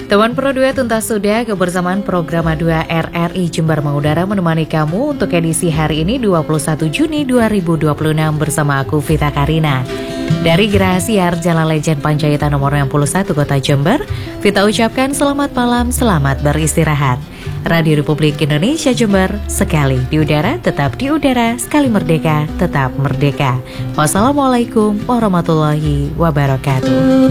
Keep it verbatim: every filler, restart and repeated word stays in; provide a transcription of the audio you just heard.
Teman Pro dua tuntas sudah kebersamaan program dua R R I Jember mengudara menemani kamu untuk edisi hari ini dua puluh satu Juni dua ribu dua puluh enam bersama aku Vita Karina. Dari Gerahasiar Jalan Lejen Panjaitan nomor enam puluh satu Kota Jember, Vita ucapkan selamat malam, selamat beristirahat. Radio Republik Indonesia Jember, sekali di udara tetap di udara, sekali merdeka tetap merdeka. Wassalamualaikum warahmatullahi wabarakatuh.